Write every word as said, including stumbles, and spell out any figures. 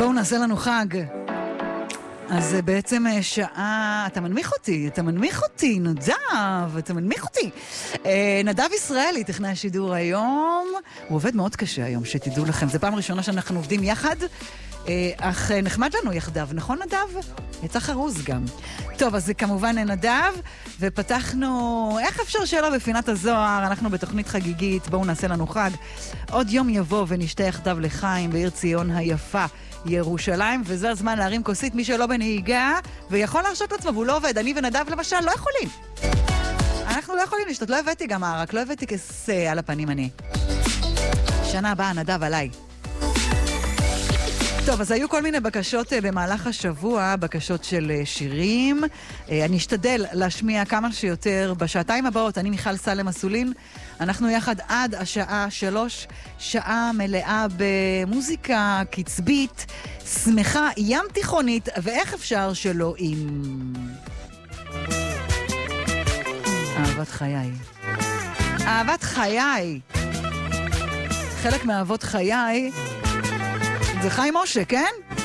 בואו נעשה לנו חג. אז זה בעצם שעה, אתה מנמיך אותי, אתה מנמיך אותי, נדב, אתה מנמיך אותי. נדב ישראלי, טכנאי השידור היום, הוא עובד מאוד קשה היום, שתדעו לכם. זה פעם ראשונה שאנחנו עובדים יחד, אך נחמד לנו יחדיו, נכון נדב? יצא חרוז גם. טוב, אז זה כמובן נדב, ופתחנו, איך אפשר שאלה בפינת הזוהר, אנחנו בתוכנית חגיגית, בואו נעשה לנו חג. עוד יום יבוא ונשתה יחדיו לחיים בעיר ציון היפה. ירושלים, וזה הזמן להרים כוסית, מי שלא בנהיגה, ויכול להרשות לעצמו, והוא לא עובד. אני ונדב למשל לא יכולים. אנחנו לא יכולים לשתות, לא הבאתי גם ערק, לא הבאתי כס על הפנים אני. שנה הבאה, נדב עליי. טוב, אז היו כל מיני בקשות במהלך השבוע, בקשות של שירים. אני אשתדל להשמיע כמה שיותר בשעתיים הבאות. אני מיכל סלם אסולין. אנחנו יחד עד השעה שלוש, שעה מלאה במוזיקה קצבית, שמחה, ים תיכונית, ואיך אפשר שלא עם... אהבת חיי. אהבת חיי. חלק מאהבות חיי... זה חיים משה, כן?